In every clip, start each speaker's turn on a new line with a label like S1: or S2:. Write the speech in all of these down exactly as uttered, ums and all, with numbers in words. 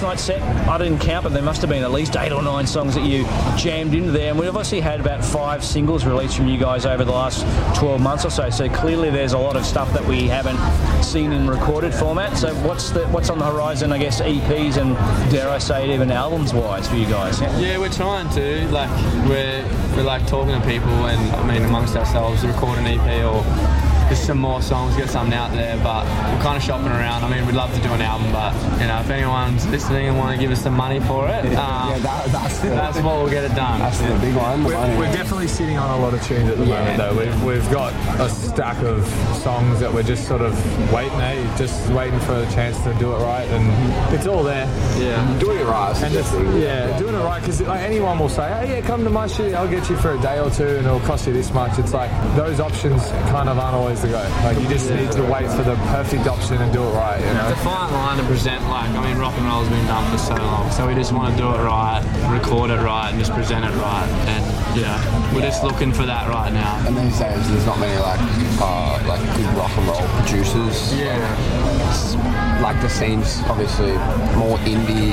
S1: night set, I didn't count, but there must have been at least eight or nine songs that you jammed into there. And we've obviously had about five singles released from you guys over the last twelve months or so. So clearly there's a lot of stuff that we haven't seen in recorded format. So what's the what's on the horizon, I guess, E Ps and, dare I say it, even albums-wise for you guys?
S2: Yeah, we're trying to. Like, we're, we're like talking to people and, I mean, amongst ourselves, record an E P or just some more songs, get something out there, but we're kind of shopping around. I mean, we'd love to do an album, but, you know, if anyone's listening and want to give us some money for it, um,
S3: yeah, that, that's,
S2: that's what we'll get it done.
S3: That's the big one.
S4: We're, we're definitely sitting on a lot of tunes at the
S3: yeah.
S4: moment, though. We've, we've got a stack of songs that we're just sort of waiting, eh? Just waiting for a chance to do it right, and it's all there.
S3: Yeah, doing it right.
S4: And just, yeah, doing it right, because like, anyone will say, oh yeah, come to my studio, I'll get you for a day or two, and it'll cost you this much. It's like, those options kind of aren't always the go. Like, you just need to wait for the perfect option and do it right, you know?
S2: It's a fine line to present, like, I mean, rock and roll's been done for so long, so we just want to do it right, record it right, and just present it right, and, yeah, we're just looking for that right now.
S3: And these days, there's not many, like, uh, like good rock and roll producers.
S2: Yeah.
S3: It's, like, the scene's obviously more indie,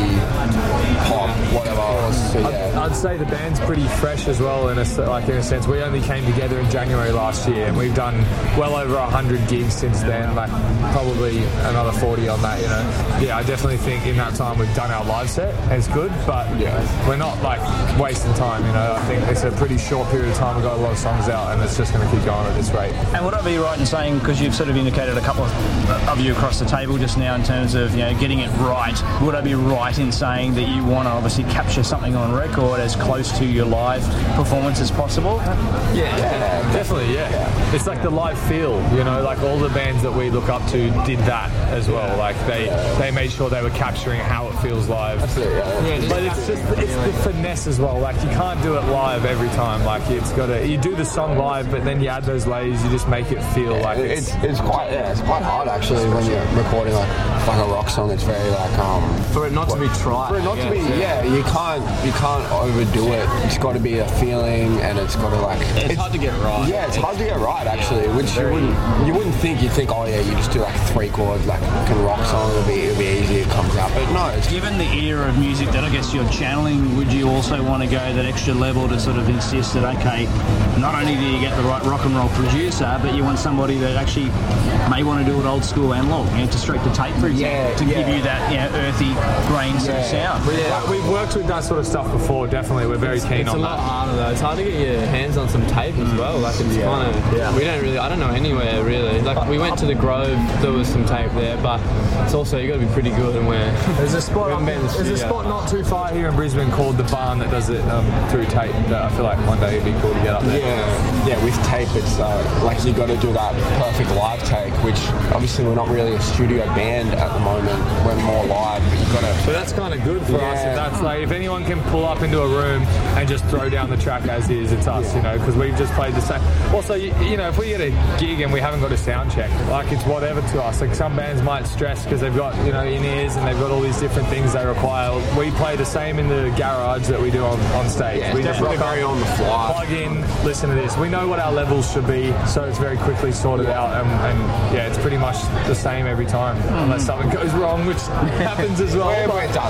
S3: pop, whatever. So, yeah.
S4: I'd, I'd say the band's pretty fresh as well, in a, like, in a sense. We only came together in January last year, and we've done well over one hundred gigs since then, like probably another forty on that, you know. Yeah, I definitely think in that time we've done our live set, and it's good, but
S3: yeah.
S4: we're not like wasting time, you know. I think it's a pretty short period of time, we've got a lot of songs out, and it's just going to keep going at this rate.
S1: And would I be right in saying, because you've sort of indicated a couple of, of you across the table just now in terms of, you know, getting it right, would I be right in saying that you want to obviously capture something on record as close to your live performance as possible?
S4: Yeah, yeah, definitely, yeah. yeah. It's like the live feel, you know, like all the bands that we look up to did that as well. Like they, they made sure they were capturing how it feels live.
S3: Absolutely, yeah.
S4: Yeah, but it's just it's the finesse as well. Like you can't do it live every time. Like it's got to, you do the song live, but then you add those layers. You just make it feel
S3: yeah,
S4: like
S3: it's, it's it's quite yeah, it's quite hard actually when you're recording like like a rock song. It's very like um
S2: for it not to be trite.
S3: For it not to be yeah, you can't you can't overdo it. It's got to be a feeling, and it's got to like
S2: it's, it's hard to get right.
S3: Yeah, it's hard to get right actually. Which you wouldn't you wouldn't think. You'd think, oh yeah, you just do like three chords, like a rock song, it'll be it'll be easy, it comes out. But no, it's
S1: given the era of music that I guess you're channeling, would you also want to go that extra level to sort of insist that okay, not only do you get the right rock and roll producer, but you want somebody that actually may want to do it old school analog, you know, to straight to tape, for example,
S3: yeah,
S1: to
S3: yeah.
S1: give you that, you know, earthy grain sort
S3: yeah.
S1: of sound.
S4: Yeah, like, we've worked with that sort of stuff before. Definitely, we're very
S2: it's,
S4: keen
S2: it's
S4: on
S2: a
S4: that.
S2: lot harder though. It's hard to get your hands on some tape as well. Like it's yeah. kind of yeah. we don't really. I don't know anywhere really. Like we went to the Grove, there was some tape there, but it's also you got to be pretty good. And we're
S4: there's a spot. Up,
S2: the
S4: there's a spot not too far here in Brisbane called the Barn that does it um, through tape. That I feel like one day it'd be cool to get up there.
S3: Yeah, yeah. With tape, it's uh, like you got to do that perfect live take, which obviously we're not really a studio band at the moment. We're more live, but you got to.
S4: So that's kind of good for
S3: yeah.
S4: us. If that's like if anyone can pull up into a room and just throw down the track as is, it's us, you know, because we've just played the same. Also, you, you know, if we get a gig and we haven't got a sound check, like it's whatever to us. Like some bands might stress because they've got, you know, in-ears and they've got all these different things they require. We play the same in the garage that we do on, on stage.
S3: Yeah,
S4: we
S3: definitely very on the fly.
S4: Plug in, listen to this. We know what our levels should be, so it's very quickly sorted out, and, and yeah, it's pretty much the same every time, mm. unless something goes wrong, which happens as well.
S3: Where, where it does.